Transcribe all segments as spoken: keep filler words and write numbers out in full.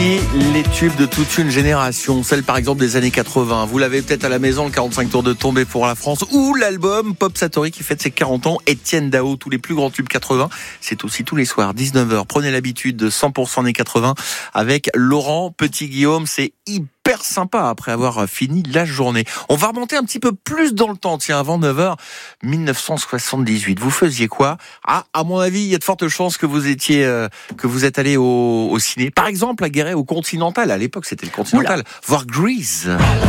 Les tubes de toute une génération, celle par exemple des années quatre-vingts. Vous l'avez peut-être à la maison, le quarante-cinq tours de Tombée pour la France, ou l'album Pop Satori qui fête ses quarante ans, Étienne Dao, tous les plus grands tubes quatre-vingts. C'est aussi tous les soirs, dix-neuf heures. Prenez l'habitude de cent pour cent années quatre-vingts avec Laurent Petit-Guillaume. C'est hyper sympa après avoir fini la journée. On va remonter un petit peu plus dans le temps, tiens, avant neuf heures, dix-neuf cent soixante-dix-huit. Vous faisiez quoi? Ah, à mon avis, il y a de fortes chances que vous étiez, euh, que vous êtes allé au, au ciné. Par exemple, à Guéret, au Continental. À l'époque, c'était le Continental. Oula. Voir Grease.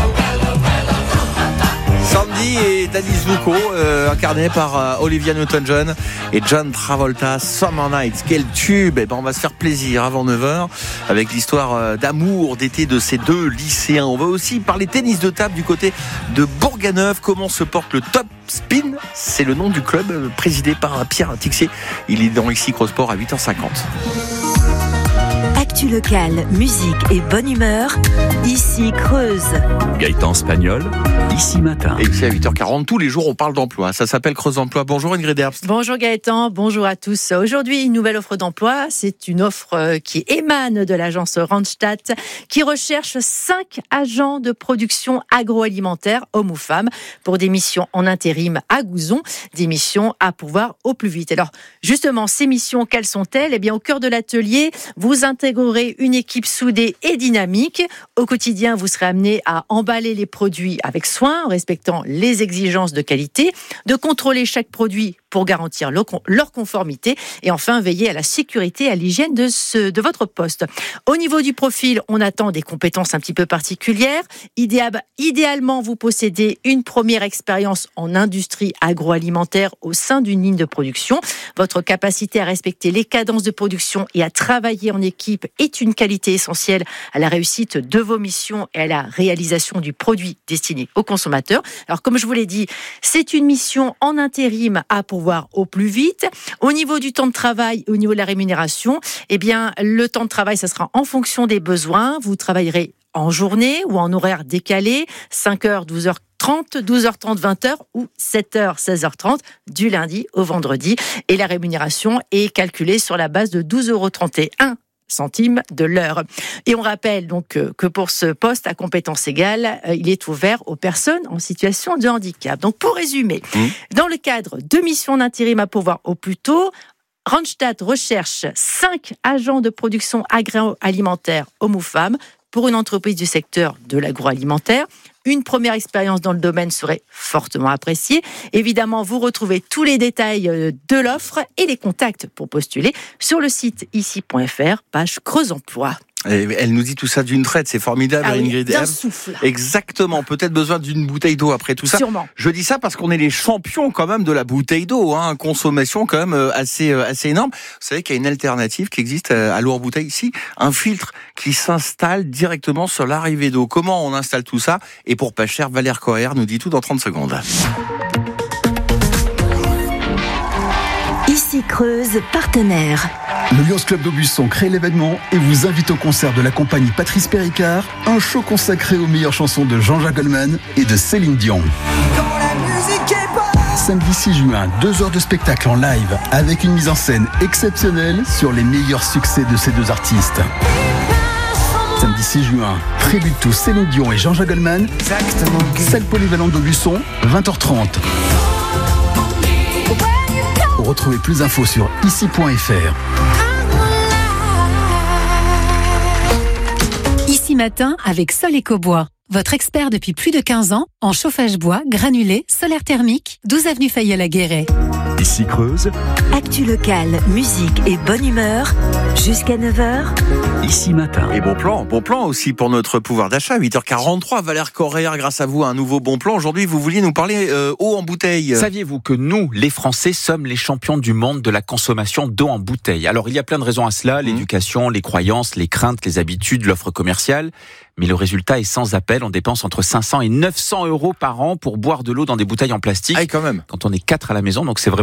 Sandy et Danny Zuko, euh, incarnés par euh, Olivia Newton-John et John Travolta, Summer Nights. Quel tube! Eh ben, on va se faire plaisir avant neuf heures avec l'histoire euh, d'amour d'été de ces deux lycéens. On va aussi parler tennis de table du côté de Bourganeuf. Comment se porte le Top Spin? C'est le nom du club euh, présidé par Pierre Tixier. Il est dans Ici Cross Sport à huit heures cinquante. Actu locale, musique et bonne humeur, Ici Creuse. Gaëtan Spagnol, Ici Matin. Et puis à huit heures quarante, tous les jours, on parle d'emploi. Ça s'appelle Creuse Emploi. Bonjour Ingrid Herbst. Bonjour Gaëtan, bonjour à tous. Aujourd'hui, une nouvelle offre d'emploi. C'est une offre qui émane de l'agence Randstad, qui recherche cinq agents de production agroalimentaire, hommes ou femmes, pour des missions en intérim à Gouzon, des missions à pourvoir au plus vite. Alors, justement, ces missions, quelles sont-elles? Eh bien, au cœur de l'atelier, vous intégrerez une équipe soudée et dynamique. Au quotidien, vous serez amené à emballer les produits avec soin, en respectant les exigences de qualité, de contrôler chaque produit pour garantir leur conformité et enfin veiller à la sécurité et à l'hygiène de, ce, de votre poste. Au niveau du profil, on attend des compétences un petit peu particulières. Idéal, idéalement, vous possédez une première expérience en industrie agroalimentaire au sein d'une ligne de production. Votre capacité à respecter les cadences de production et à travailler en équipe est une qualité essentielle à la réussite de vos missions et à la réalisation du produit destiné aux consommateurs. Alors, comme je vous l'ai dit, c'est une mission en intérim à pourvoir au plus vite. Au niveau du temps de travail, au niveau de la rémunération, eh bien, le temps de travail, ça sera en fonction des besoins. Vous travaillerez en journée ou en horaire décalé, cinq heures, douze heures trente, douze heures trente, vingt heures ou sept heures, seize heures trente du lundi au vendredi. Et la rémunération est calculée sur la base de douze euros trente et un centimes de l'heure. Et on rappelle donc que pour ce poste à compétences égales, il est ouvert aux personnes en situation de handicap. Donc pour résumer, mmh. dans le cadre de missions d'intérim à pourvoir au plus tôt, Randstad recherche cinq agents de production agroalimentaire hommes ou femmes pour une entreprise du secteur de l'agroalimentaire. Une première expérience dans le domaine serait fortement appréciée. Évidemment, vous retrouvez tous les détails de l'offre et les contacts pour postuler sur le site ici point f r, page Creuse Emploi. Elle nous dit tout ça d'une traite, c'est formidable, ah oui, Ingrid. D'un souffle. Exactement, peut-être besoin d'une bouteille d'eau après tout ça. Sûrement. Je dis ça parce qu'on est les champions quand même de la bouteille d'eau, hein, consommation quand même assez assez énorme. Vous savez qu'il y a une alternative qui existe à l'eau en bouteille ici, un filtre qui s'installe directement sur l'arrivée d'eau. Comment on installe tout ça? Et pour pas cher, Valère Coher nous dit tout dans trente secondes. Ici Creuse, partenaire. Le Lions Club d'Aubusson crée l'événement et vous invite au concert de la compagnie Patrice Péricard, un show consacré aux meilleures chansons de Jean-Jacques Goldman et de Céline Dion. Samedi six juin, deux heures de spectacle en live avec une mise en scène exceptionnelle sur les meilleurs succès de ces deux artistes. Samedi six juin, prélude tous Céline Dion et Jean-Jacques Goldman, salle polyvalente d'Aubusson, vingt heures trente. Retrouvez plus d'infos sur ici point f r. Ici Matin avec Sol Ecobois, votre expert depuis plus de quinze ans en chauffage bois, granulé, solaire thermique, douze avenue Fayol à Guéret. Ici Creuse. Actu locale, musique et bonne humeur, jusqu'à neuf heures. Ici Matin. Et bon plan, bon plan aussi pour notre pouvoir d'achat, huit heures quarante-trois. Valère Correa, grâce à vous, un nouveau bon plan. Aujourd'hui, vous vouliez nous parler euh, eau en bouteille. Saviez-vous que nous, les Français, sommes les champions du monde de la consommation d'eau en bouteille? Alors, il y a plein de raisons à cela, mmh. l'éducation, les croyances, les craintes, les habitudes, l'offre commerciale. Mais le résultat est sans appel. On dépense entre cinq cents et neuf cents euros par an pour boire de l'eau dans des bouteilles en plastique. Ah, quand même. Quand on est quatre à la maison, donc c'est vraiment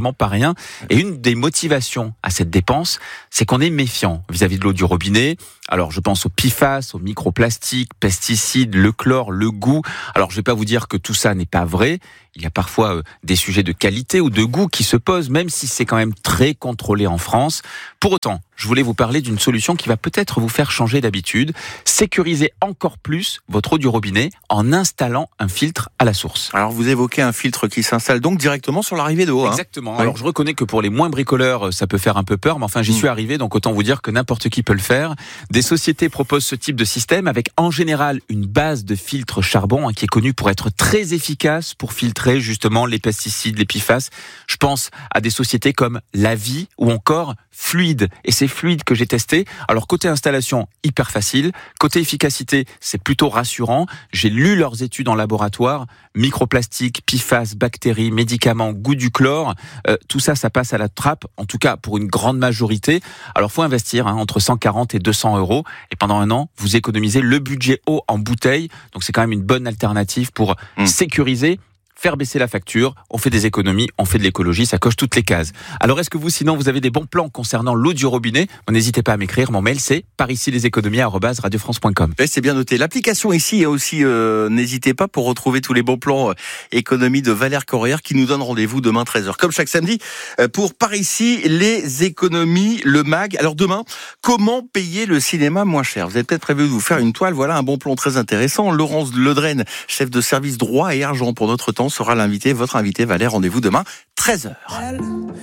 vraiment pas rien. Et une des motivations à cette dépense, c'est qu'on est méfiant vis-à-vis de l'eau du robinet. Alors, je pense aux P F A S, aux microplastiques, pesticides, le chlore, le goût. Alors, je vais pas vous dire que tout ça n'est pas vrai. Il y a parfois euh, des sujets de qualité ou de goût qui se posent, même si c'est quand même très contrôlé en France. Pour autant, je voulais vous parler d'une solution qui va peut-être vous faire changer d'habitude. Sécuriser encore plus votre eau du robinet en installant un filtre à la source. Alors, vous évoquez un filtre qui s'installe donc directement sur l'arrivée d'eau. Hein. Exactement. Alors, je reconnais que pour les moins bricoleurs, ça peut faire un peu peur, mais enfin, j'y mmh. suis arrivé, donc autant vous dire que n'importe qui peut le faire. Des sociétés proposent ce type de système avec, en général, une base de filtre charbon hein, qui est connue pour être très efficace pour filtrer justement les pesticides, les P F A S. Je pense à des sociétés comme La Vie ou encore Fluide. Et c'est Fluide que j'ai testé. Alors, côté installation, hyper facile. Côté efficacité, c'est plutôt rassurant. J'ai lu leurs études en laboratoire. Microplastiques, P F A S, bactéries, médicaments, goût du chlore. Euh, tout ça, ça passe à la trappe. En tout cas, pour une grande majorité. Alors, faut investir hein, entre cent quarante et deux cents euros. Et pendant un an, vous économisez le budget eau en bouteille. Donc, c'est quand même une bonne alternative pour mmh. sécuriser, faire baisser la facture, on fait des économies, on fait de l'écologie, ça coche toutes les cases. Alors est-ce que vous, sinon, vous avez des bons plans concernant l'eau du robinet ? N'hésitez pas à m'écrire, mon mail c'est par ici les économies arobase radio france point com. Ouais, c'est bien noté. L'application ici aussi, euh, n'hésitez pas pour retrouver tous les bons plans euh, économies de Valère Corrière qui nous donne rendez-vous demain treize heures. Comme chaque samedi, euh, pour par ici les économies, le mag. Alors demain, comment payer le cinéma moins cher ? Vous avez peut-être prévu de vous faire une toile, voilà un bon plan très intéressant. Laurence Ledren, chef de service droit et argent pour notre temps, sera l'invité, votre invité Valère. Rendez-vous demain, treize heures.